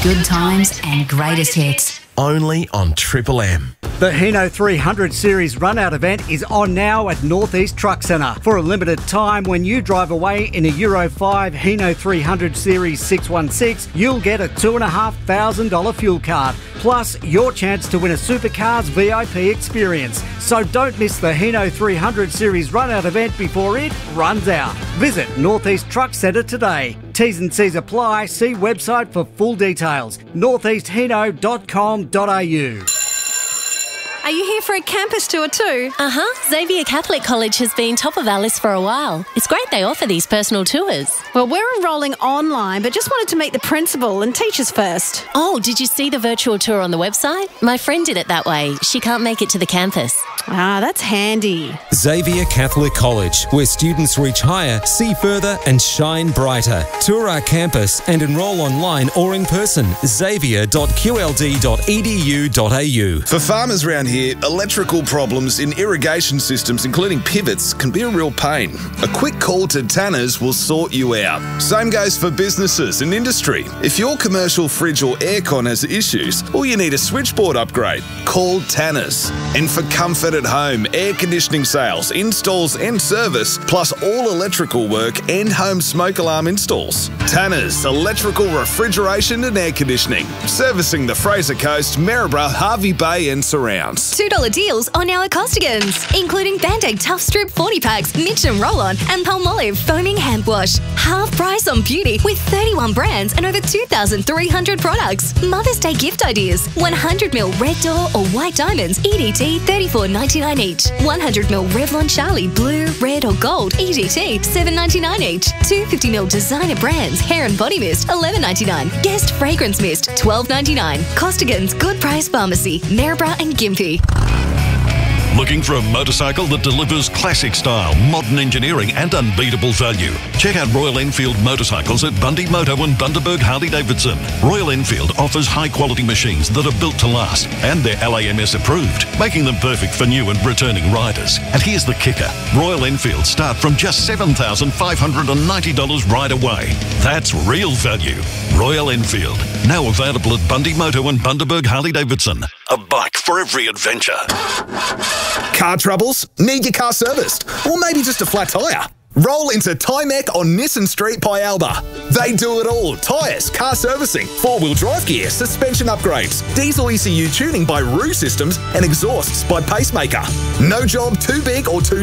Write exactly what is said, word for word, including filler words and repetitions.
Good times and greatest hits. Only on Triple M. The Hino three hundred Series Run-Out event is on now at North East Truck Centre. For a limited time, when you drive away in a Euro five Hino three hundred Series six one six, you'll get a two thousand five hundred dollars fuel card, plus your chance to win a Supercars V I P experience. So don't miss the Hino three hundred Series Run-Out event before it runs out. Visit North East Truck Centre today. T's and C's apply. See website for full details. north east hino dot com dot a u. Are you here for a campus tour too? Uh-huh. Xavier Catholic College has been top of our list for a while. It's great they offer these personal tours. Well, we're enrolling online, but just wanted to meet the principal and teachers first. Oh, did you see the virtual tour on the website? My friend did it that way. She can't make it to the campus. Ah, that's handy. Xavier Catholic College, where students reach higher, see further and shine brighter. Tour our campus and enrol online or in person. xavier dot q l d dot e d u dot a u. For farmers around here, electrical problems in irrigation systems, including pivots, can be a real pain. A quick call to Tanners will sort you out. Same goes for businesses and industry. If your commercial fridge or aircon has issues, or you need a switchboard upgrade, call Tanners. And for comfort at home, air conditioning sales, installs and service, plus all electrical work and home smoke alarm installs. Tanners Electrical Refrigeration and Air Conditioning, servicing the Fraser Coast, Maryborough, Hervey Bay and surrounds. two dollar deals on our Costigans, including Band-Aid Tough Strip forty packs, Mitchum Roll-On and Palmolive Foaming Hand Wash. Half price on beauty with thirty-one brands and over two thousand three hundred products. Mother's Day gift ideas. one hundred milliliter Red Door or White Diamonds, E D T thirty-four ninety-nine each. one hundred milliliter Revlon Charlie Blue, Red or Gold, E D T seven ninety-nine each. two hundred fifty milliliter Designer Brands Hair and Body Mist, eleven ninety-nine. Guest Fragrance Mist, twelve ninety-nine. Costigans Good Price Pharmacy, Maryborough and Gympie. Looking for a motorcycle that delivers classic style, modern engineering and unbeatable value? Check out Royal Enfield Motorcycles at Bundy Moto and Bundaberg Harley-Davidson. Royal Enfield offers high-quality machines that are built to last and they're L A M S approved, making them perfect for new and returning riders. And here's the kicker. Royal Enfield start from just seven thousand five hundred ninety dollars right away. That's real value. Royal Enfield, now available at Bundy Moto and Bundaberg Harley-Davidson. A bike for every adventure. Car troubles? Need your car serviced? Or maybe just a flat tyre? Roll into Tymek on Nissan Street, Pialba. They do it all. Tyres, car servicing, four-wheel drive gear, suspension upgrades, diesel E C U tuning by Roo Systems and exhausts by Pacemaker. No job too big or too